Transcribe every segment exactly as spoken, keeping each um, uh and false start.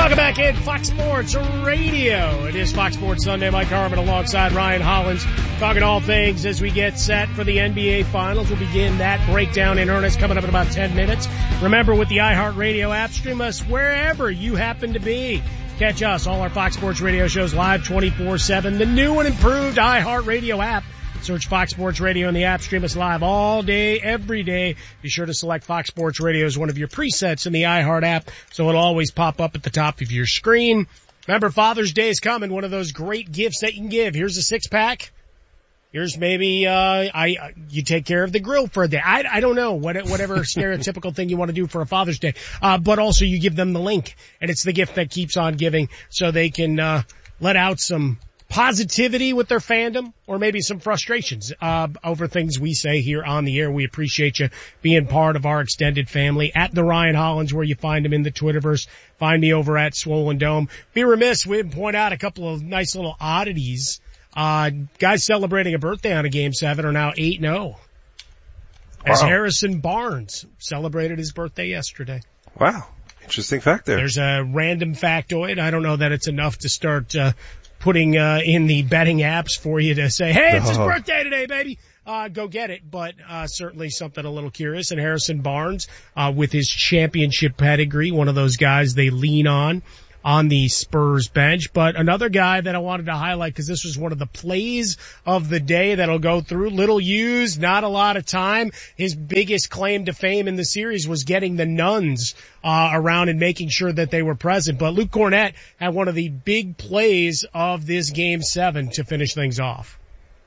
Welcome back in Fox Sports Radio. It is Fox Sports Sunday. Mike Harmon alongside Ryan Hollins, talking all things as we get set for the N B A Finals. We'll begin that breakdown in earnest coming up in about ten minutes. Remember, with the iHeartRadio app, stream us wherever you happen to be. Catch us, all our Fox Sports Radio shows live twenty-four seven. The new and improved iHeartRadio app. Search Fox Sports Radio in the app. Stream us live all day, every day. Be sure to select Fox Sports Radio as one of your presets in the iHeart app, so it'll always pop up at the top of your screen. Remember, Father's Day is coming. One of those great gifts that you can give. Here's a six-pack. Here's maybe uh I you take care of the grill for a day. I I don't know what whatever stereotypical thing you want to do for a Father's Day. Uh but also you give them the link, and it's the gift that keeps on giving, so they can uh let out some positivity with their fandom, or maybe some frustrations uh over things we say here on the air. We appreciate you being part of our extended family. At the Ryan Hollins, where you find him in the Twitterverse. Find me over at Swollen Dome. Be remiss, we didn't point out a couple of nice little oddities. Uh guys celebrating a birthday on a game seven are now eight and oh. As wow. Harrison Barnes celebrated his birthday yesterday. Wow. Interesting fact there. There's a random factoid. I don't know that it's enough to start uh putting uh in the betting apps for you to say, hey, it's his oh. birthday today, baby. Uh go get it. But uh certainly something a little curious. And Harrison Barnes, uh with his championship pedigree, one of those guys they lean on on the Spurs bench. But another guy that I wanted to highlight, because this was one of the plays of the day that'll go through, little used, not a lot of time. His biggest claim to fame in the series was getting the nuns uh around and making sure that they were present. But Luke Kornet had one of the big plays of this game seven to finish things off.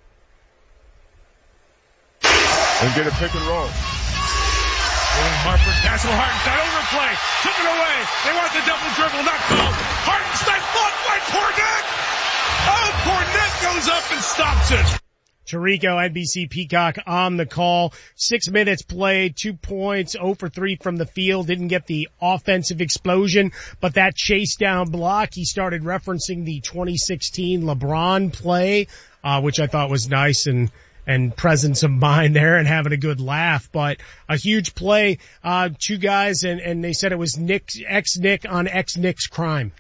And get a pick and roll. Harper, pass to Hartenstein, overplay, took it away. They want the double dribble, not called. Hartenstein blocked by Kornet. Oh, Kornet goes up and stops it. Tirico, N B C Peacock on the call. Six minutes played, two points, zero for three from the field. Didn't get the offensive explosion, but that chase down block, he started referencing the twenty sixteen LeBron play, uh, which I thought was nice and and presence of mind there and having a good laugh. But a huge play, uh, two guys, and, and they said it was Nick, ex-Nick on ex-Nick's crime.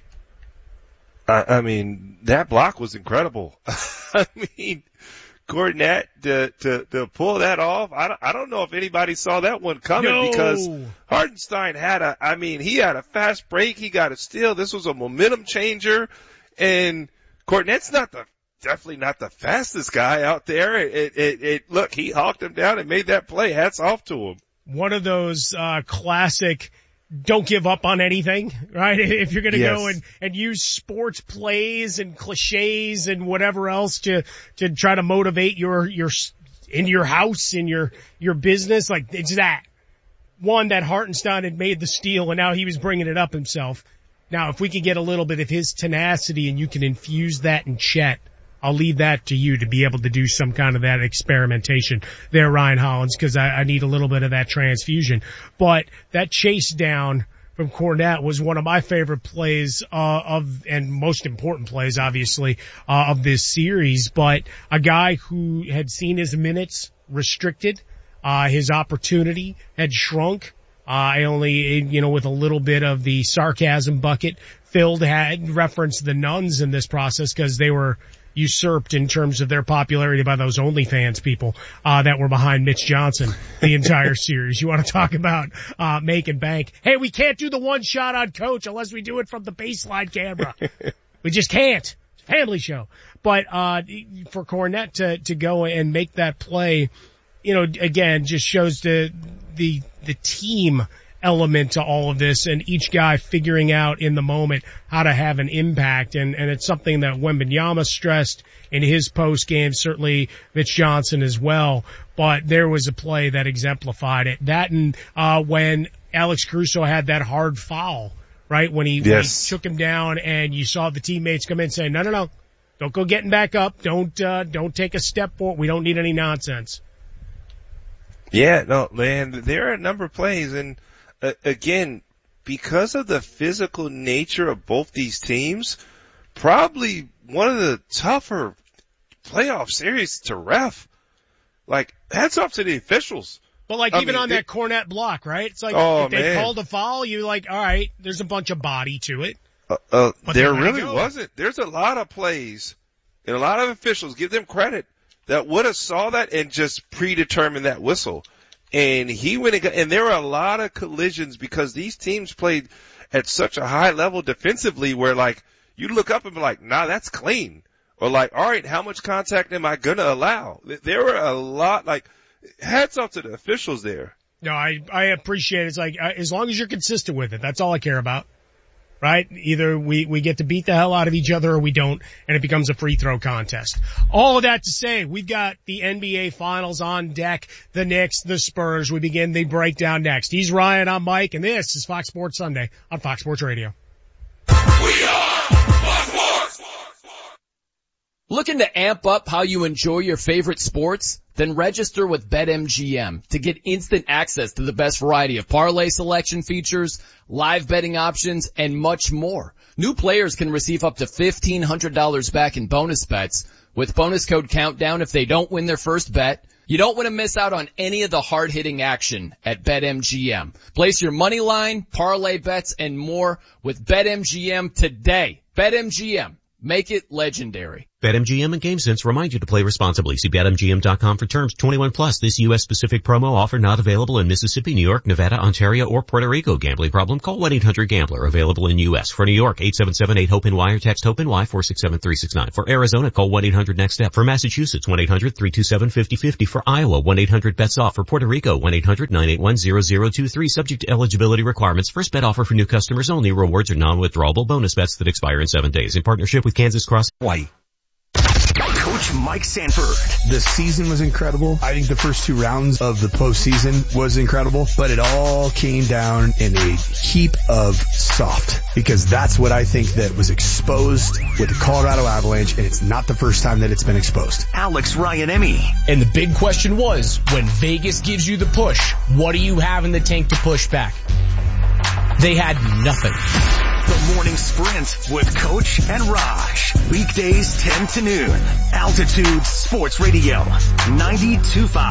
I, I mean, that block was incredible. I mean, Kornet to, to, to pull that off. I don't, I don't know if anybody saw that one coming no. because Hartenstein had a, I mean, he had a fast break. He got a steal. This was a momentum changer, and Kornet's not the, definitely not the fastest guy out there. It, it, it, look, he hawked him down and made that play. Hats off to him. One of those, uh, classic, don't give up on anything, right? If you're going to yes. go and, and use sports plays and cliches and whatever else to, to try to motivate your, your, in your house, in your, your business, like it's that. One, that Hartenstein had made the steal and now he was bringing it up himself. Now, if we can get a little bit of his tenacity and you can infuse that in Chet, I'll leave that to you to be able to do some kind of that experimentation there, Ryan Hollins, because I, I need a little bit of that transfusion. But that chase down from Kornet was one of my favorite plays uh, of, and most important plays, obviously, uh, of this series. But a guy who had seen his minutes restricted, uh, his opportunity had shrunk. Uh, I only, you know, with a little bit of the sarcasm bucket, Phil had referenced the nuns in this process because they were usurped in terms of their popularity by those OnlyFans people uh that were behind Mitch Johnson the entire series. You want to talk about uh making bank? Hey, we can't do the one shot on Coach unless we do it from the baseline camera. We just can't. It's a family show. But uh for Kornet to to go and make that play, you know, again, just shows the the the team element to all of this, and each guy figuring out in the moment how to have an impact. And, and it's something that Wembanyama stressed in his post game, certainly Mitch Johnson as well. But there was a play that exemplified it. That and, uh, when Alex Caruso had that hard foul, right? When he, yes. when he took him down and you saw the teammates come in saying, no, no, no, don't go getting back up. Don't, uh, don't take a step forward. We don't need any nonsense. Yeah, no, man, there are a number of plays, and Uh, again, because of the physical nature of both these teams, probably one of the tougher playoff series to ref. Like, hats off to the officials. But like I even mean, on they, that Kornet block, right? It's like oh, if they man. called a foul, you're like, all right, there's a bunch of body to it. Uh, uh, there really wasn't. There's a lot of plays and a lot of officials, give them credit, that would have saw that and just predetermined that whistle. And he went and, got, and there were a lot of collisions because these teams played at such a high level defensively where like you look up and be like, nah, that's clean. Or like, all right, how much contact am I going to allow? There were a lot, like, hats off to the officials there. No, I, I appreciate it. It's like, uh, as long as you're consistent with it, that's all I care about. Right? Either we, we get to beat the hell out of each other or we don't, and it becomes a free throw contest. All of that to say, we've got the N B A Finals on deck, the Knicks, the Spurs. We begin the breakdown next. He's Ryan, I'm Mike, and this is Fox Sports Sunday on Fox Sports Radio. We are Fox Sports! Looking to amp up how you enjoy your favorite sports? Then register with BetMGM to get instant access to the best variety of parlay selection features, live betting options, and much more. New players can receive up to fifteen hundred dollars back in bonus bets with bonus code Countdown if they don't win their first bet. You don't want to miss out on any of the hard-hitting action at BetMGM. Place your money line, parlay bets, and more with BetMGM today. BetMGM. Make it legendary. BetMGM and GameSense remind you to play responsibly. See Bet M G M dot com for terms. twenty-one plus. This U S specific promo offer not available in Mississippi, New York, Nevada, Ontario, or Puerto Rico. Gambling problem? Call one eight hundred gambler. Available in U S. For New York, eight seven seven eight hope N Y or text HOPE-NY four six seven three six nine. For Arizona, call one eight hundred next step. For Massachusetts, one eight hundred three two seven five zero five zero. For Iowa, one eight hundred bets off. For Puerto Rico, one eight hundred nine eight one zero zero two three. Subject to eligibility requirements. First bet offer for new customers only. Rewards are non-withdrawable bonus bets that expire in seven days. In partnership with Kansas Cross White. Coach Mike Sanford. The season was incredible. I think the first two rounds of the postseason was incredible, but it all came down in a heap of soft, because that's what I think that was exposed with the Colorado Avalanche, and it's not the first time that it's been exposed. Alex Ryan-Emmy. And the big question was, when Vegas gives you the push, what do you have in the tank to push back? They had nothing. The Morning Sprint with Coach and Raj. Weekdays ten to noon. Altitude Sports Radio. ninety-two point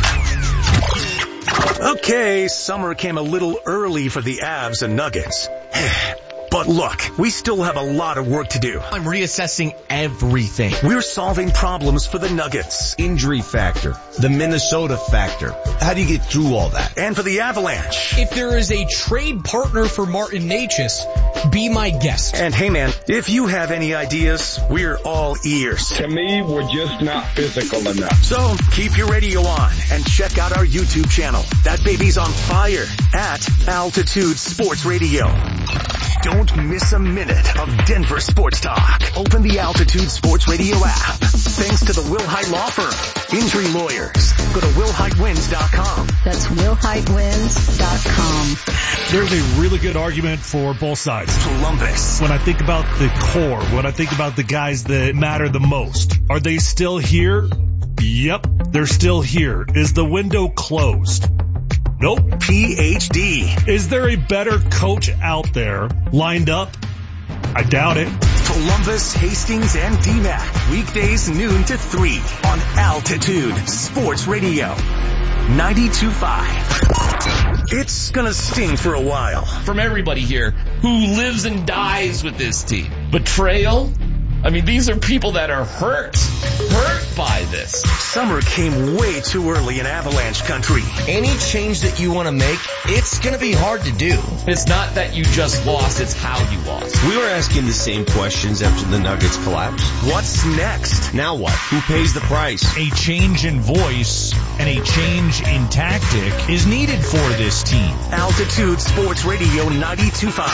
five. Okay, summer came a little early for the Avs and Nuggets. But look, we still have a lot of work to do. I'm reassessing everything. We're solving problems for the Nuggets. Injury factor, the Minnesota factor. How do you get through all that? And for the Avalanche. If there is a trade partner for Martin Necas, be my guest. And hey man, if you have any ideas, we're all ears. To me, we're just not physical enough. So keep your radio on and check out our YouTube channel. That baby's on fire at Altitude Sports Radio. Don't miss a minute of Denver sports talk. Open the Altitude Sports Radio app. Thanks to the Will Hite Law Firm. Injury lawyers. Go to will hite wins dot com. That's will hite wins dot com. There's a really good argument for both sides. Columbus. When I think about the core, when I think about the guys that matter the most, are they still here? Yep, they're still here. Is the window closed? Nope. P H D. Is there a better coach out there lined up? I doubt it. Columbus, Hastings, and D MAC. Weekdays noon to three on Altitude Sports Radio. ninety-two point five. It's gonna sting for a while. From everybody here who lives and dies with this team. Betrayal? I mean, these are people that are hurt, hurt by this. Summer came way too early in Avalanche country. Any change that you want to make, it's going to be hard to do. It's not that you just lost, it's how you lost. We were asking the same questions after the Nuggets collapsed. What's next? Now what? Who pays the price? A change in voice and a change in tactic is needed for this team. Altitude Sports Radio ninety-two point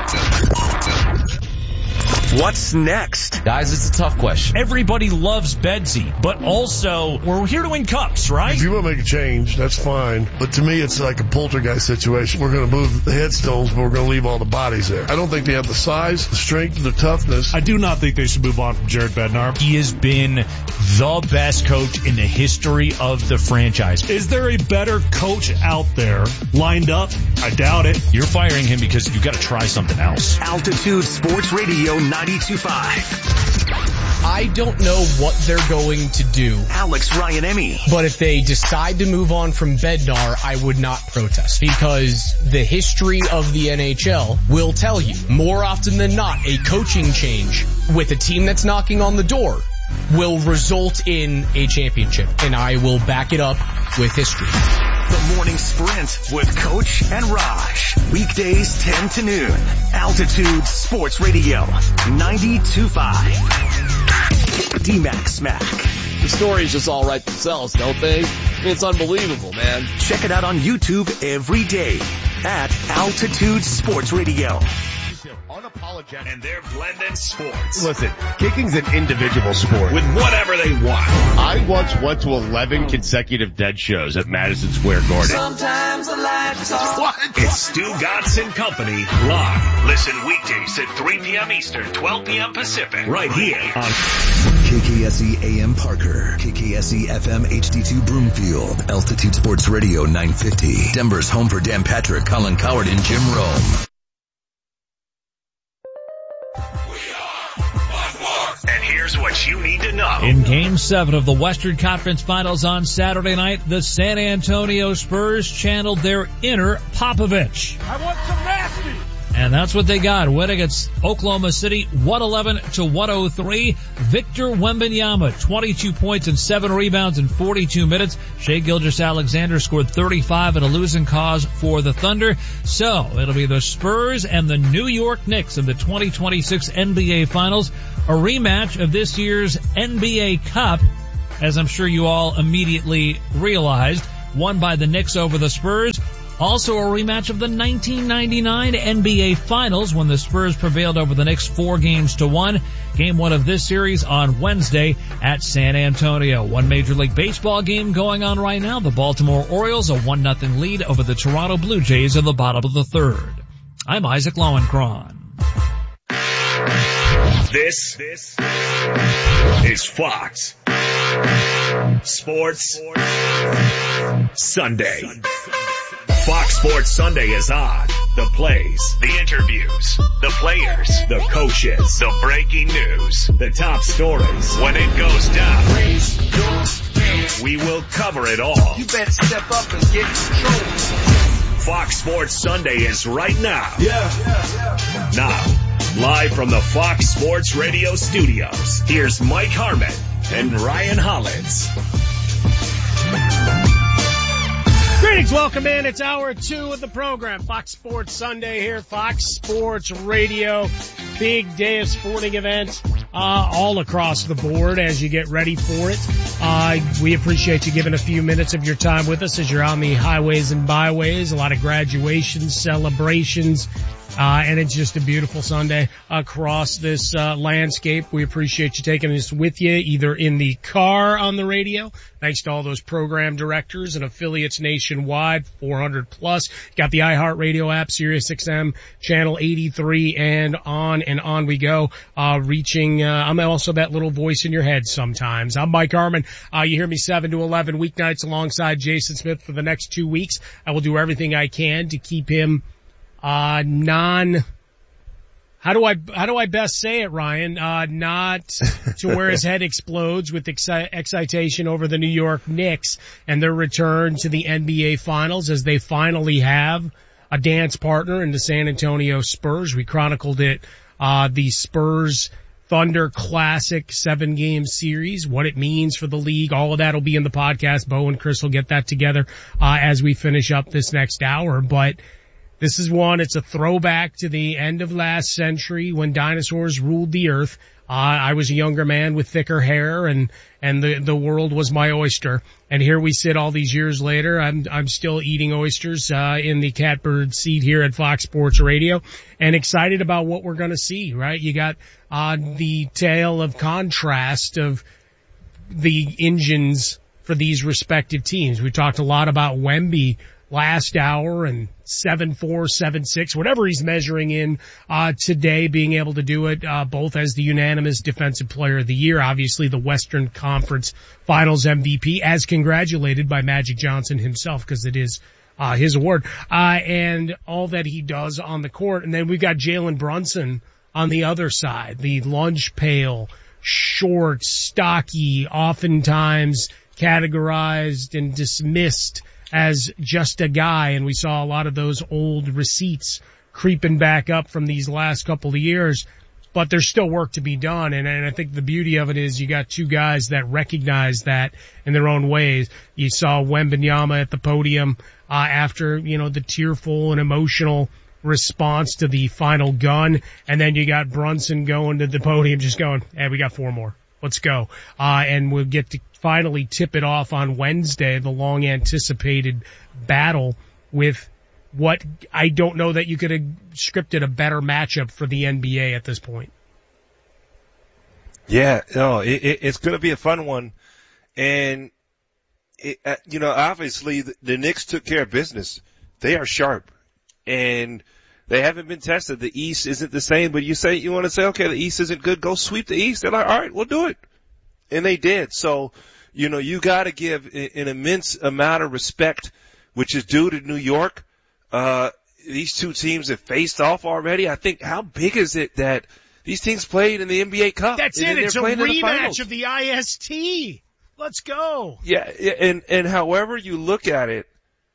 five. What's next? Guys, it's a tough question. Everybody loves Bedsy, but also we're here to win cups, right? If you want to make a change, that's fine. But to me, it's like a poltergeist situation. We're going to move the headstones, but we're going to leave all the bodies there. I don't think they have the size, the strength, the toughness. I do not think they should move on from Jared Bednar. He has been the best coach in the history of the franchise. Is there a better coach out there lined up? I doubt it. You're firing him because you got to try something else. Altitude Sports Radio ninety-two point five. I don't know what they're going to do. Alex Ryan Emmy. But if they decide to move on from Bednar, I would not protest, because the history of the N H L will tell you more often than not a coaching change with a team that's knocking on the door will result in a championship, and I will back it up with history. The Morning Sprint with Coach and Raj. Weekdays ten to noon. Altitude Sports Radio. ninety-two point five. D-Max Smack. The stories just all write themselves, don't they? I mean, it's unbelievable, man. Check it out on YouTube every day at Altitude Sports Radio. Unapologetic, and they're blending sports. Listen, kicking's an individual sport with whatever they want. I once went to eleven consecutive dead shows at Madison Square Garden. Sometimes I like to talk. What? It's Stu Gatz and Company live. Listen weekdays at three p.m. Eastern, twelve p.m. Pacific, right here on K K S E A M Parker, K K S E F M H D two Broomfield, Altitude Sports Radio nine fifty, Denver's home for Dan Patrick, Colin Coward, and Jim Rome. And here's what you need to know. In Game seven of the Western Conference Finals on Saturday night, the San Antonio Spurs channeled their inner Popovich. I want some nasty. And that's what they got, winning against Oklahoma City one eleven to one oh three. Victor Wembanyama, twenty-two points and seven rebounds in forty-two minutes. Shai Gilgeous-Alexander scored thirty-five in a losing cause for the Thunder. So it'll be the Spurs and the New York Knicks in the twenty twenty-six N B A Finals, a rematch of this year's N B A Cup, as I'm sure you all immediately realized, won by the Knicks over the Spurs. Also a rematch of the nineteen ninety-nine N B A Finals when the Spurs prevailed over the Knicks four games to one. Game one of this series on Wednesday at San Antonio. One Major League Baseball game going on right now. The Baltimore Orioles a one nothing lead over the Toronto Blue Jays in the bottom of the third. I'm Isaac Lowenkron. This, this is Fox Sports Sunday. Fox Sports Sunday is on. The plays, the interviews, the players, the coaches, the breaking news, the top stories. When it goes down, we will cover it all. You better step up and get control. Fox Sports Sunday is right now. Yeah. yeah, yeah. Now, live from the Fox Sports Radio studios, here's Mike Harmon and Ryan Hollins. Greetings, welcome in. It's hour two of the program. Fox Sports Sunday here, Fox Sports Radio. Big day of sporting events uh, all across the board as you get ready for it. Uh, we appreciate you giving a few minutes of your time with us as you're on the highways and byways. A lot of graduations, celebrations, uh, and it's just a beautiful Sunday across this uh, landscape. We appreciate you taking us with you, either in the car on the radio. Thanks to all those program directors and affiliates nationwide, four hundred plus. Got the iHeartRadio app, Sirius X M, channel eighty-three, and on and on we go. Uh, reaching, uh, I'm also that little voice in your head sometimes. I'm Mike Harmon. Uh, you hear me seven to eleven weeknights alongside Jason Smith for the next two weeks. I will do everything I can to keep him, uh, non, How do I, how do I best say it, Ryan? Uh, not to where his head explodes with exci- excitation over the New York Knicks and their return to the N B A Finals as they finally have a dance partner in the San Antonio Spurs. We chronicled it, uh, the Spurs Thunder Classic seven game series, what it means for the league. All of that will be in the podcast. Bo and Chris will get that together, uh, as we finish up this next hour. But this is one, it's a throwback to the end of last century when dinosaurs ruled the earth. Uh, I was a younger man with thicker hair and, and the, the world was my oyster. And here we sit all these years later. I'm, I'm still eating oysters, uh, in the catbird seat here at Fox Sports Radio and excited about what we're going to see, right? You got, uh, the tale of contrast of the engines for these respective teams. We talked a lot about Wemby last hour and seven four, seven six, whatever he's measuring in uh today, being able to do it uh both as the unanimous defensive player of the year, obviously the Western Conference Finals M V P, as congratulated by Magic Johnson himself, because it is uh his award, uh and all that he does on the court. And then we've got Jalen Brunson on the other side, the lunch pail short, stocky, oftentimes categorized and dismissed as just a guy. And we saw a lot of those old receipts creeping back up from these last couple of years. But there's still work to be done, and, and I think the beauty of it is you got two guys that recognize that in their own ways. You saw Wembanyama at the podium uh, after, you know, the tearful and emotional response to the final gun, and then you got Brunson going to the podium just going, hey, we got four more. Let's go. Uh, and we'll get to finally tip it off on Wednesday, the long-anticipated battle with what I don't know that you could have scripted a better matchup for the N B A at this point. Yeah, no, it, it, it's going to be a fun one. And, it, uh, you know, obviously the, the Knicks took care of business. They are sharp. And they haven't been tested. The East isn't the same, but you say, you want to say, okay, the East isn't good, go sweep the East. They're like, all right, we'll do it. And they did. So, you know, you got to give an immense amount of respect, which is due to New York. Uh, these two teams have faced off already. I think, how big is it that these teams played in the N B A Cup? That's it. It's a rematch of the I S T. Let's go. Yeah. And, and however you look at it,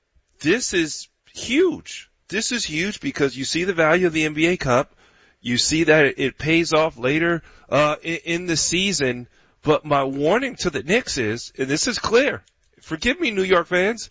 this is huge. This is huge because you see the value of the N B A Cup. You see that it, it pays off later, uh, in, in the season. But my warning to the Knicks is, and this is clear, forgive me, New York fans,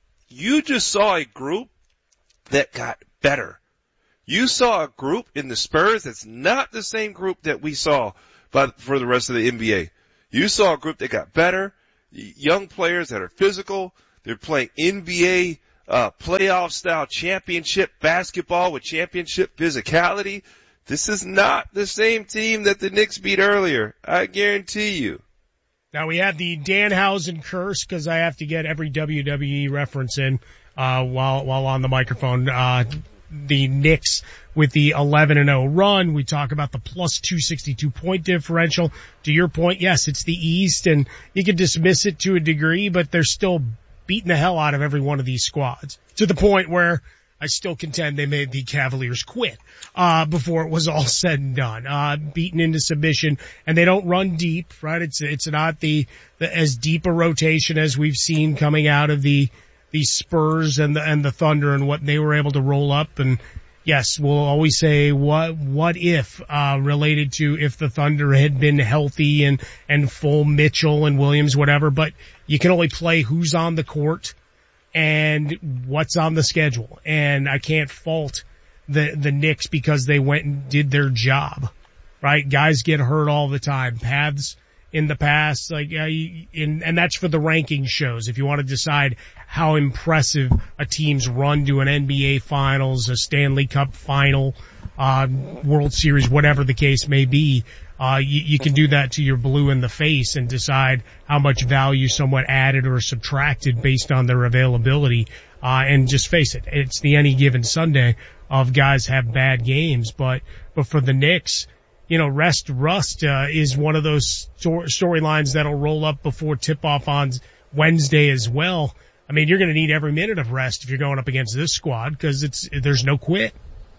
you just saw a group that got better. You saw a group in the Spurs that's not the same group that we saw by, for the rest of the N B A. You saw a group that got better, young players that are physical. They're playing N B A uh, playoff style championship basketball with championship physicality. This is not the same team that the Knicks beat earlier. I guarantee you. Now we have the Danhausen curse because I have to get every W W E reference in. Uh, while, while on the microphone, uh, the Knicks with the eleven and oh run. We talk about the plus two sixty-two point differential. To your point, yes, it's the East and you can dismiss it to a degree, but they're still beating the hell out of every one of these squads to the point where I still contend they made the Cavaliers quit, uh, before it was all said and done, uh, beaten into submission, and they don't run deep, right? It's, it's not the, the, as deep a rotation as we've seen coming out of the, the Spurs and the, and the Thunder and what they were able to roll up. And yes, we'll always say what, what if, uh, related to if the Thunder had been healthy and, and full Mitchell and Williams, whatever, but you can only play who's on the court and what's on the schedule. And I can't fault the, the Knicks because they went and did their job, right? Guys get hurt all the time. Paths in the past, like, uh, in, and that's for the ranking shows. If you want to decide how impressive a team's run to an N B A finals, a Stanley Cup final, uh, World Series, whatever the case may be, uh, you, you can do that to your blue in the face and decide how much value someone added or subtracted based on their availability. Uh, and just face it, it's the any given Sunday of guys have bad games, but, but for the Knicks, you know, rest rust, uh, is one of those sto- storylines that'll roll up before tip off on Wednesday as well. I mean, you're going to need every minute of rest if you're going up against this squad because it's, there's no quit.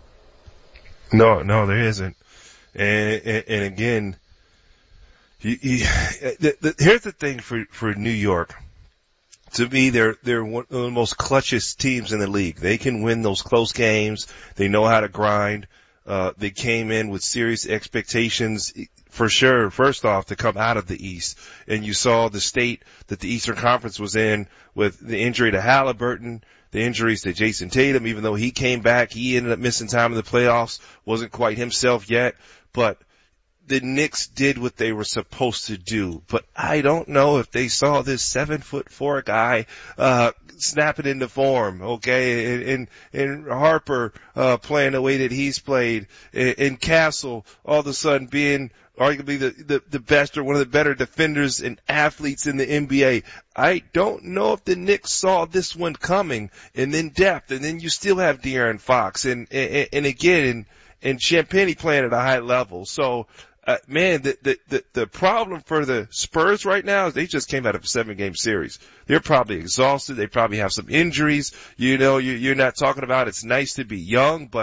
No, no, there isn't. And, and, and again, you, you, the, the, here's the thing for, for New York. To me, they're, they're one of the most clutchest teams in the league. They can win those close games. They know how to grind. Uh, they came in with serious expectations for sure, first off, to come out of the East. And you saw the state that the Eastern Conference was in with the injury to Halliburton, the injuries to Jason Tatum. Even though he came back, he ended up missing time in the playoffs, wasn't quite himself yet. But the Knicks did what they were supposed to do. But I don't know if they saw this seven foot four guy, uh, snapping into form, okay, and, and, and Harper, uh, playing the way that he's played, and, and Castle all of a sudden being arguably the, the, the best or one of the better defenders and athletes in the N B A. I don't know if the Knicks saw this one coming, and then depth, and then you still have De'Aaron Fox, and, and, and again, and, and Champagnie playing at a high level. So, Uh, man, the, the, the, the problem for the Spurs right now is they just came out of a seven game series. They're probably exhausted. They probably have some injuries. You know, you, you're not talking about it's nice to be young, but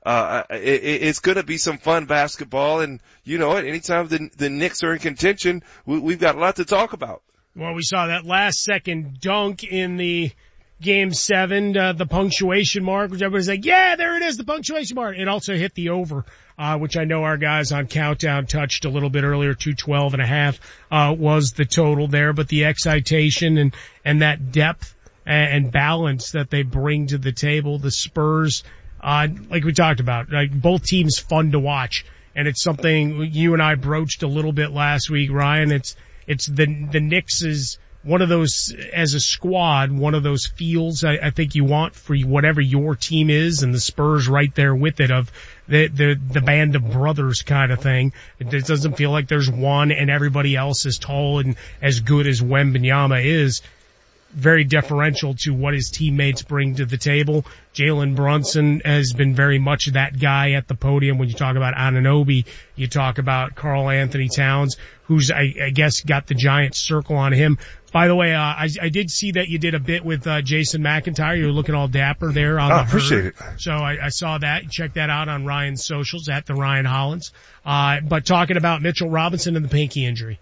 Uh, it, it's going to be some fun basketball, and you know what? Anytime the the Knicks are in contention, we, we've got a lot to talk about. Well, we saw that last second dunk in the game seven, uh, the punctuation mark, which everybody's like, yeah, there it is, the punctuation mark. It also hit the over, uh, which I know our guys on Countdown touched a little bit earlier, two twelve and a half, uh, was the total there, but the excitation and, and that depth and balance that they bring to the table, the Spurs, uh, like we talked about, like both teams fun to watch. And it's something you and I broached a little bit last week, Ryan. It's, it's the, the Knicks is one of those, as a squad, one of those feels I, I think you want for whatever your team is, and the Spurs right there with it of the, the, the band of brothers kind of thing. It doesn't feel like there's one and everybody else is tall and as good as Wembanyama is. Very deferential to what his teammates bring to the table. Jalen Brunson has been very much that guy at the podium. When you talk about Anunoby, you talk about Karl Anthony Towns, who's, I, I guess, got the giant circle on him. By the way, uh, I, I did see that you did a bit with uh, Jason McIntyre. You were looking all dapper there on oh, the appreciate herd. it. So I, I saw that. Check that out on Ryan's socials at the Ryan Hollins. Uh, but talking about Mitchell Robinson and the pinky injury.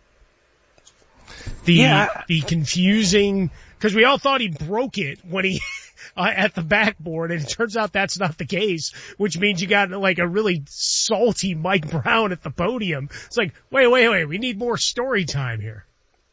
The, yeah. the confusing, cause we all thought he broke it when he, uh, at the backboard, and it turns out that's not the case, which means you got like a really salty Mike Brown at the podium. It's like, wait, wait, wait, we need more story time here.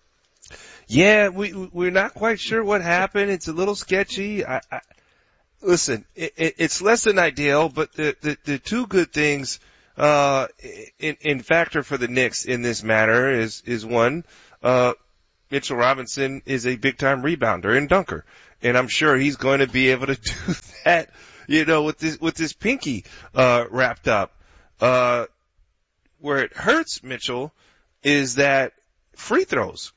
Yeah, we, we're not quite sure what happened. It's a little sketchy. I, I listen, it, it, it's less than ideal, but the, the, the two good things, uh, in, in factor for the Knicks in this matter is, is one, uh, Mitchell Robinson is a big time rebounder and dunker. And I'm sure he's going to be able to do that, you know, with this, with this pinky, uh, wrapped up. Uh, where it hurts Mitchell is that free throws.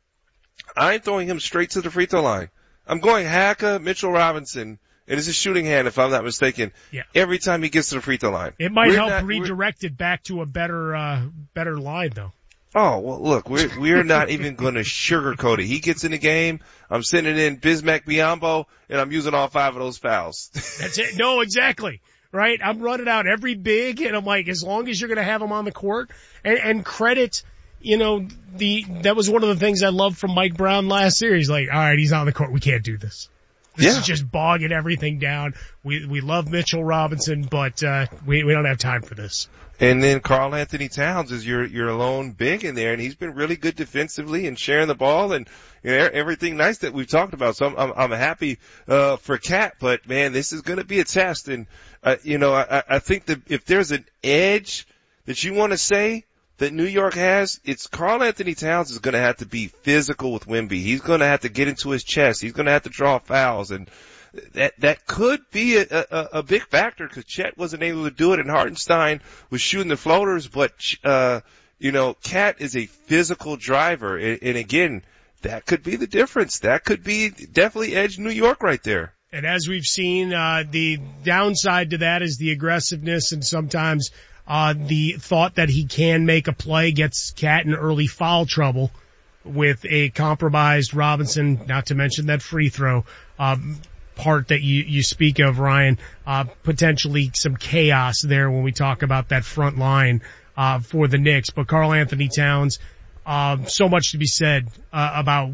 I'm throwing him straight to the free throw line. I'm going Haka, Mitchell Robinson, and it's a shooting hand if I'm not mistaken. Yeah. Every time he gets to the free throw line. It might we're help not, redirect it back to a better, uh, better line though. Oh, well, look, we're, we're not even going to sugarcoat it. He gets in the game, I'm sending in Bismack Biyombo, and I'm using all five of those fouls. That's it. No, exactly. Right? I'm running out every big, and I'm like, as long as you're going to have him on the court, and, and credit, you know, the, that was one of the things I loved from Mike Brown last series. Like, all right, he's on the court. We can't do this. This yeah. is just bogging everything down. We, we love Mitchell Robinson, but, uh, we, we don't have time for this. And then Karl Anthony Towns is your, your lone big in there, and he's been really good defensively and sharing the ball and, you know, everything nice that we've talked about. So I'm, I'm, I'm happy, uh, for Cat, but man, this is going to be a test. And, uh, you know, I, I think that if there's an edge that you want to say that New York has, it's Karl Anthony Towns is going to have to be physical with Wemby. He's going to have to get into his chest. He's going to have to draw fouls, and that that could be a, a, a big factor because Chet wasn't able to do it, and Hartenstein was shooting the floaters. But uh, you know, Cat is a physical driver, and, and again, that could be the difference. That could be definitely edge New York right there. And as we've seen, uh, the downside to that is the aggressiveness, and sometimes uh, the thought that he can make a play gets Cat in early foul trouble with a compromised Robinson, not to mention that free throw um, part that you, you speak of, Ryan, uh, potentially some chaos there when we talk about that front line uh, for the Knicks. But Karl Anthony Towns, uh, so much to be said uh, about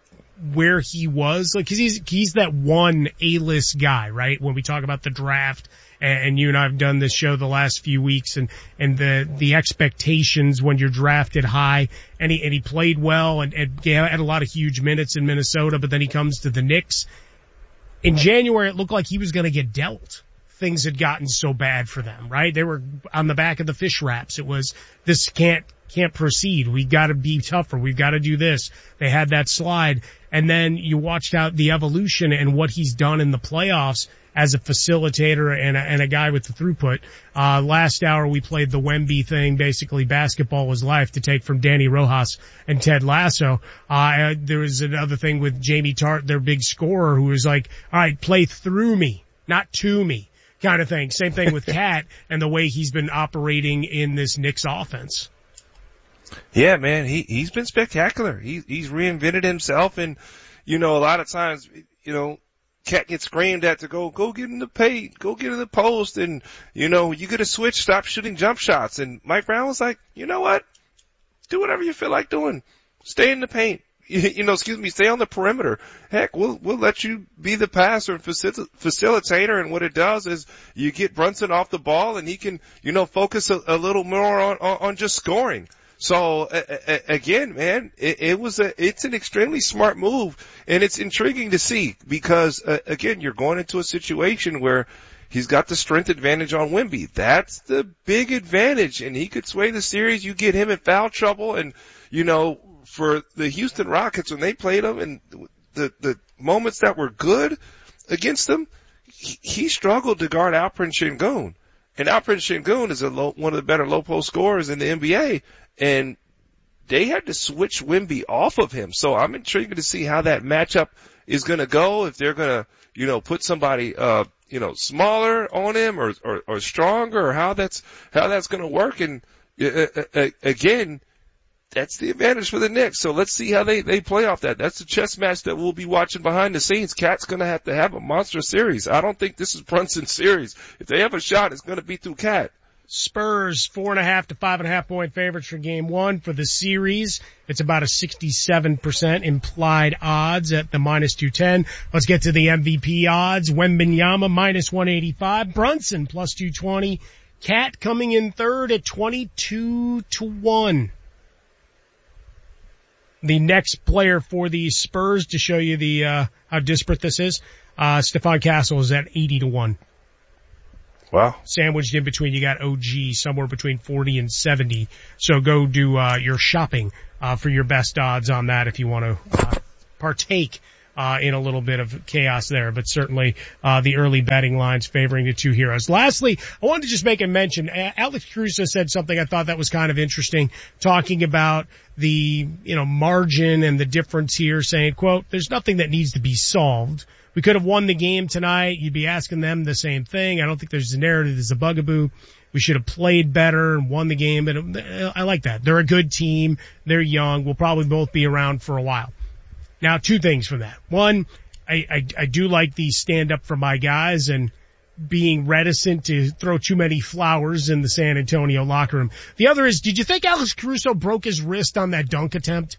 where he was, like, cause he's, he's that one A-list guy, right? When we talk about the draft, and, and you and I have done this show the last few weeks, and, and the, the expectations when you're drafted high, and he, and he played well and, and had a lot of huge minutes in Minnesota, but then he comes to the Knicks. In January, it looked like he was gonna get dealt. Things had gotten so bad for them, right? They were on the back of the fish wraps. It was, this can't, can't proceed. We gotta be tougher. We've gotta do this. They had that slide. And then you watched out the evolution and what he's done in the playoffs as a facilitator and a, and a guy with the throughput. Uh, last hour we played the Wemby thing, basically basketball was life, to take from Danny Rojas and Ted Lasso. Uh, there was another thing with Jamie Tart, their big scorer, who was like, all right, play through me, not to me, kind of thing. Same thing with Cat and the way he's been operating in this Knicks offense. Yeah, man, he, he's been spectacular. He, he's reinvented himself, and, you know, a lot of times, you know, Cat gets screamed at to go, go get in the paint, go get in the post, and, you know, you get a switch, stop shooting jump shots. And Mike Brown was like, you know what? Do whatever you feel like doing. Stay in the paint. You, you know, excuse me, stay on the perimeter. Heck, we'll, we'll let you be the passer and facil- facilitator. And what it does is you get Brunson off the ball and he can, you know, focus a, a little more on, on, on just scoring. So uh, uh, again, man, it, it was a, it's an extremely smart move, and it's intriguing to see because uh, again, you're going into a situation where he's got the strength advantage on Wemby. That's the big advantage, and he could sway the series. You get him in foul trouble, and you know, for the Houston Rockets when they played him, and the the moments that were good against them, he, he struggled to guard Alperen Sengun. And Alperen Sengun is a low, one of the better low post scorers in the N B A, and they had to switch Wemby off of him. So I'm intrigued to see how that matchup is going to go. If they're going to, you know, put somebody, uh, you know, smaller on him or, or, or stronger, or how that's how that's going to work. And uh, uh, again, that's the advantage for the Knicks. So let's see how they, they play off that. That's a chess match that we'll be watching behind the scenes. Cat's going to have to have a monster series. I don't think this is Brunson's series. If they have a shot, it's going to be through Cat. Spurs, four and a half to five and a half point favorites for game one. For the series, it's about a sixty-seven percent implied odds at the minus two ten. Let's get to the M V P odds. Wembanyama minus one eighty-five. Brunson plus two twenty. Cat coming in third at twenty-two to one. The next player for the Spurs, to show you the, uh, how disparate this is, uh, Stephon Castle is at eighty to one. Wow. Sandwiched in between, you got O G somewhere between forty and seventy. So go do, uh, your shopping, uh, for your best odds on that if you want to, uh, partake, uh, in a little bit of chaos there. But certainly, uh, the early betting lines favoring the two heroes. Lastly, I wanted to just make a mention. Alex Caruso said something I thought that was kind of interesting, talking about the, you know, margin and the difference here, saying, quote, there's nothing that needs to be solved. We could have won the game tonight. You'd be asking them the same thing. I don't think there's a narrative. There's a bugaboo. We should have played better and won the game. But I like that. They're a good team. They're young. We'll probably both be around for a while. Now, two things from that. One, I, I, I do like the stand up for my guys and being reticent to throw too many flowers in the San Antonio locker room. The other is, did you think Alex Caruso broke his wrist on that dunk attempt?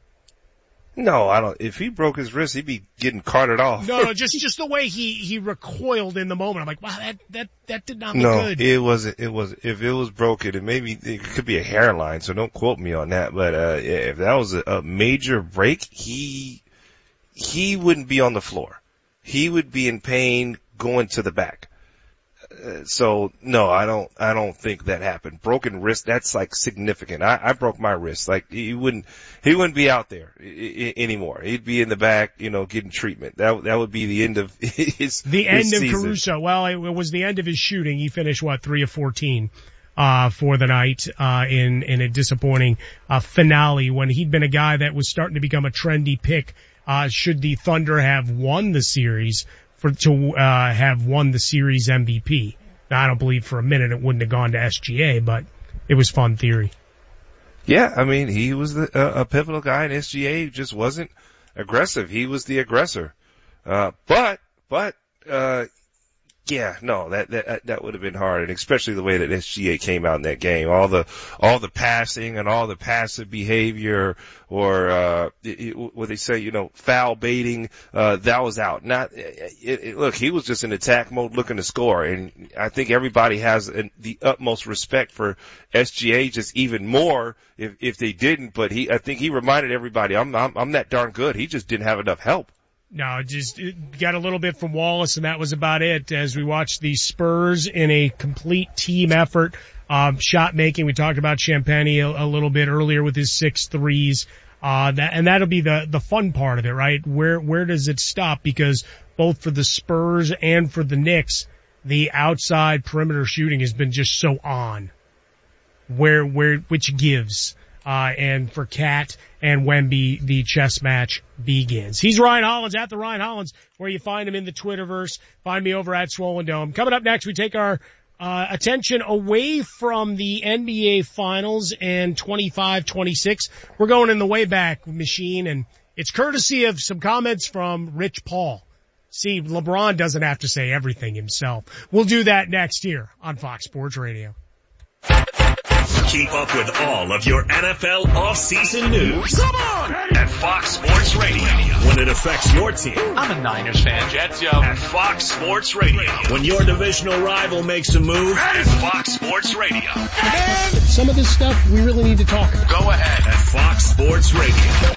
No, I don't. If he broke his wrist, he'd be getting carted off. No, no, just just the way he he recoiled in the moment. I'm like, wow, that that that did not look no, good. No, it wasn't. It was. If it was broken, it maybe it could be a hairline. So don't quote me on that. But uh if that was a, a major break, he he wouldn't be on the floor. He would be in pain going to the back. Uh, so no, I don't, I don't think that happened. Broken wrist, that's like significant. I, I broke my wrist. Like he wouldn't, he wouldn't be out there I- I- anymore. He'd be in the back, you know, getting treatment. That, that would be the end of his, the his end of season. Caruso. Well, it was the end of his shooting. He finished what, three of fourteen, uh, for the night, uh, in, in a disappointing, uh, finale when he'd been a guy that was starting to become a trendy pick. Uh, should the Thunder have won the series for, to, uh, have won the series M V P. Now, I don't believe for a minute it wouldn't have gone to S G A, but it was fun theory. Yeah, I mean, he was the, uh, a pivotal guy in S G A, just wasn't aggressive. He was the aggressor. Uh, but, but, uh, yeah, no, that, that, that would have been hard, and especially the way that S G A came out in that game. All the, all the passing and all the passive behavior, or, uh, it, it, what they say, you know, foul baiting, uh, that was out. Not, it, it, look, he was just in attack mode looking to score, and I think everybody has an, the utmost respect for S G A, just even more if, if they didn't, but he, I think he reminded everybody, I'm, I'm, I'm that darn good. He just didn't have enough help. No, just it got a little bit from Wallace, and that was about it as we watched the Spurs in a complete team effort. Um, shot making, we talked about Champagny a, a little bit earlier with his six threes. Uh, that, and that'll be the, the fun part of it, right? Where, where does it stop? Because both for the Spurs and for the Knicks, the outside perimeter shooting has been just so on. Where, where, which gives. Uh, and for Cat and Wemby, the chess match begins. He's Ryan Hollins at the Ryan Hollins, where you find him in the Twitterverse. Find me over at Swollen Dome. Coming up next, we take our, uh, attention away from the N B A Finals and twenty-five twenty-six. We're going in the Wayback Machine, and it's courtesy of some comments from Rich Paul. See, LeBron doesn't have to say everything himself. We'll do that next year on Fox Sports Radio. Keep up with all of your N F L off-season news. Come on! At Fox Sports Radio. When it affects your team. I'm a Niners fan, Jets, yo. At Fox Sports Radio. When your divisional rival makes a move. At Fox Sports Radio. And some of this stuff we really need to talk about. Go ahead. At Fox Sports Radio.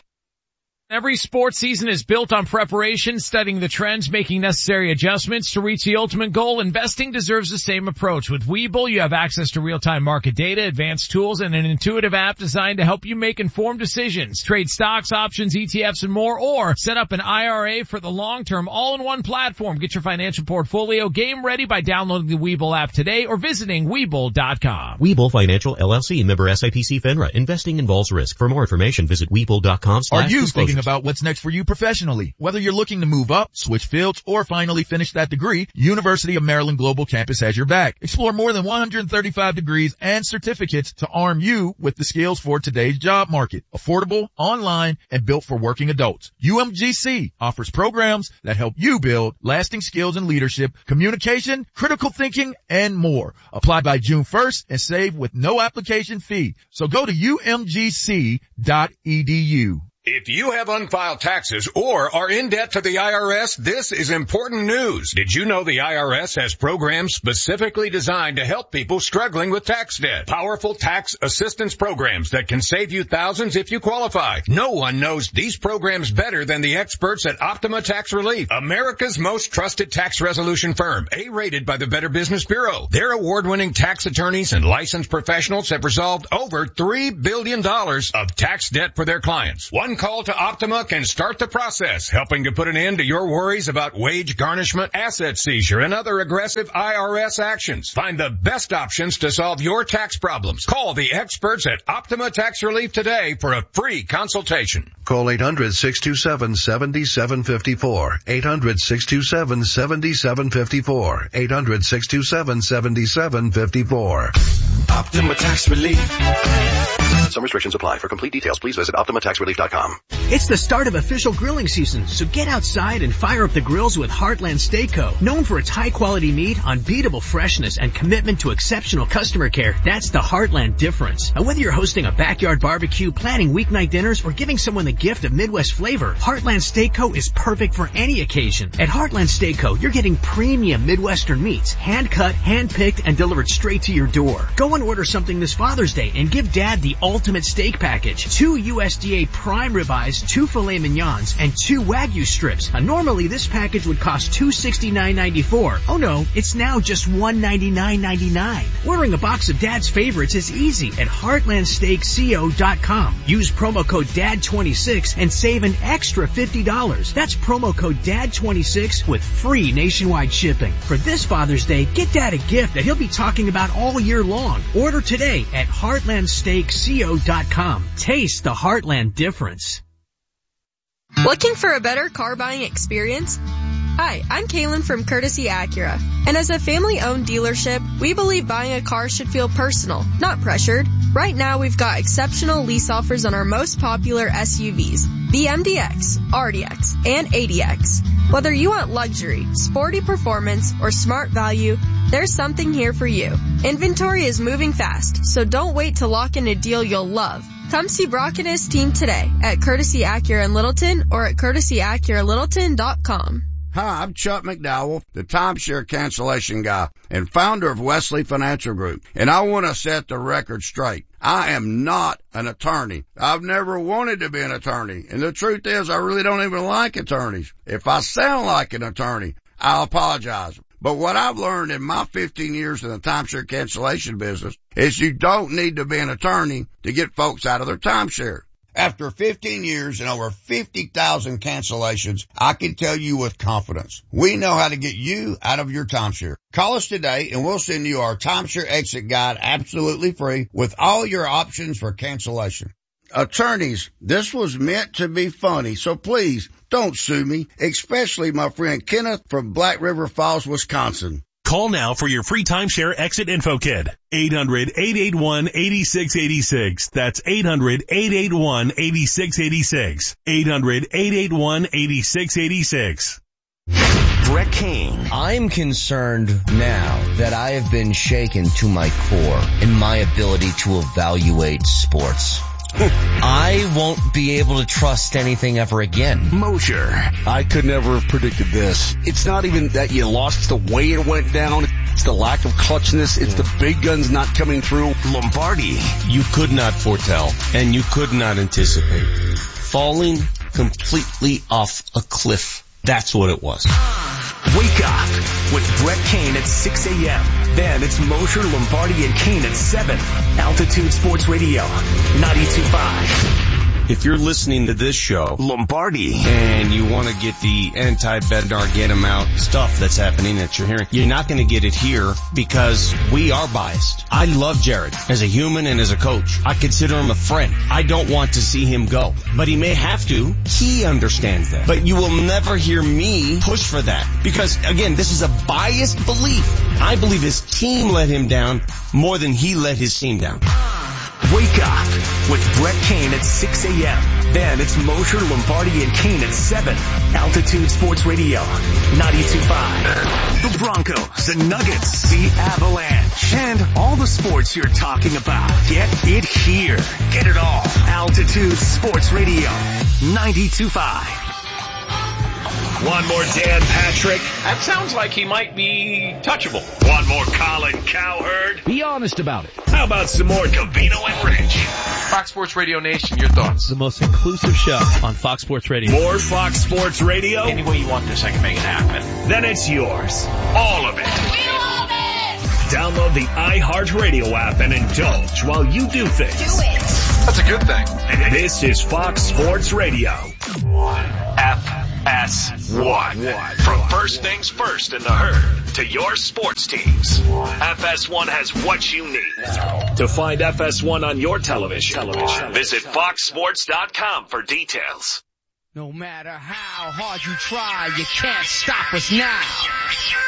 Every sports season is built on preparation, studying the trends, making necessary adjustments to reach the ultimate goal. Investing deserves the same approach. With Webull, you have access to real-time market data, advanced tools, and an intuitive app designed to help you make informed decisions. Trade stocks, options, E T Fs, and more, or set up an I R A for the long term, all-in-one platform. Get your financial portfolio game ready by downloading the Webull app today or visiting Webull dot com. Webull Financial L L C, member S I P C FINRA. Investing involves risk. For more information, visit Webull dot com slash Are you thinking about what's next for you professionally? Whether you're looking to move up, switch fields, or finally finish that degree, University of Maryland Global Campus has your back. Explore more than one hundred thirty-five degrees and certificates to arm you with the skills for today's job market. Affordable, online, and built for working adults. U M G C offers programs that help you build lasting skills in leadership, communication, critical thinking, and more. Apply by June first and save with no application fee. So go to U M G C dot E D U. If you have unfiled taxes or are in debt to the I R S, this is important news. Did you know the I R S has programs specifically designed to help people struggling with tax debt? Powerful tax assistance programs that can save you thousands if you qualify. No one knows these programs better than the experts at Optima Tax Relief, America's most trusted tax resolution firm, A-rated by the Better Business Bureau. Their award-winning tax attorneys and licensed professionals have resolved over three billion dollars of tax debt for their clients. One call to Optima can start the process, helping to put an end to your worries about wage garnishment, asset seizure, and other aggressive I R S actions. Find the best options to solve your tax problems. Call the experts at Optima Tax Relief today for a free consultation. Call eight hundred, six two seven, seven seven five four. eight hundred, six two seven, seven seven five four. eight hundred, six two seven, seven seven five four. Optima Tax Relief. Some restrictions apply. For complete details, please visit Optima Tax Relief dot com. It's the start of official grilling season, so get outside and fire up the grills with Heartland Steak Co. Known for its high-quality meat, unbeatable freshness, and commitment to exceptional customer care, that's the Heartland difference. And whether you're hosting a backyard barbecue, planning weeknight dinners, or giving someone the gift of Midwest flavor, Heartland Steak Co. is perfect for any occasion. At Heartland Steak Co., you're getting premium Midwestern meats, hand-cut, hand-picked, and delivered straight to your door. Go and order something this Father's Day and give Dad the ultimate steak package. Two U S D A prime ribeyes, two filet mignons, and two Wagyu strips. Now, normally this package would cost two hundred sixty-nine dollars and ninety-four cents. Oh no, it's now just one hundred ninety-nine dollars and ninety-nine cents. Ordering a box of Dad's favorites is easy at heartland steak co dot com. Use promo code D A D twenty-six and save an extra fifty dollars. That's promo code D A D twenty-six with free nationwide shipping. For this Father's Day, get Dad a gift that he'll be talking about all year long. Order today at heartland steak co dot com. Taste the Heartland difference. Looking for a better car buying experience? Hi, I'm Kaylin from Courtesy Acura. And as a family-owned dealership, we believe buying a car should feel personal, not pressured. Right now, we've got exceptional lease offers on our most popular S U Vs, the M D X, R D X, and A D X. Whether you want luxury, sporty performance, or smart value, there's something here for you. Inventory is moving fast, so don't wait to lock in a deal you'll love. Come see Brock and his team today at Courtesy Acura in Littleton or at courtesy acura littleton dot com. Hi, I'm Chuck McDowell, the timeshare cancellation guy and founder of Wesley Financial Group. And I want to set the record straight. I am not an attorney. I've never wanted to be an attorney. And the truth is, I really don't even like attorneys. If I sound like an attorney, I'll apologize. But what I've learned in my fifteen years in the timeshare cancellation business is you don't need to be an attorney to get folks out of their timeshare. After fifteen years and over fifty thousand cancellations, I can tell you with confidence, we know how to get you out of your timeshare. Call us today and we'll send you our timeshare exit guide absolutely free with all your options for cancellation. Attorneys, this was meant to be funny, so please don't sue me, especially my friend Kenneth from Black River Falls, Wisconsin. Call now for your free timeshare exit info kit. eight hundred, eight eight one, eight six eight six. That's eight hundred, eight eight one, eight six eight six. eight hundred, eight eight one, eight six eight six. Brett Kane. I'm concerned now that I have been shaken to my core in my ability to evaluate sports. I won't be able to trust anything ever again. Mosher. I could never have predicted this. It's not even that you lost, it's the way it went down. It's the lack of clutchness. It's the big guns not coming through. Lombardi. You could not foretell, and you could not anticipate. Falling completely off a cliff. That's what it was. Wake up with Brett Kane at six a.m. Then it's Mosher, Lombardi, and Kane at seven. Altitude Sports Radio, ninety-two point five. If you're listening to this show, Lombardi, and you want to get the anti-Bednar, get him out stuff that's happening that you're hearing, you're not going to get it here because we are biased. I love Jared as a human and as a coach. I consider him a friend. I don't want to see him go, but he may have to. He understands that. But you will never hear me push for that because, again, this is a biased belief. I believe his team let him down more than he let his team down. Wake up with Brett Kane at six a.m. Then it's Mosher, Lombardi, and Kane at seven. Altitude Sports Radio, ninety-two point five. The Broncos, the Nuggets, the Avalanche, and all the sports you're talking about. Get it here. Get it all. Altitude Sports Radio, ninety-two point five. One more Dan Patrick. That sounds like he might be touchable. One more Colin Cowherd. Be honest about it. How about some more Covino and Rich? Fox Sports Radio Nation, your thoughts? The most inclusive show on Fox Sports Radio. More Fox Sports Radio? Any way you want this, I can make it happen. Then it's yours. All of it. We love it! Download the iHeartRadio app and indulge while you do things. Do it. That's a good thing. This is Fox Sports Radio. F S one. From first things first in the herd to your sports teams, F S one has what you need. To find F S one on your television, television. visit fox sports dot com for details. No matter how hard you try, you can't stop us now.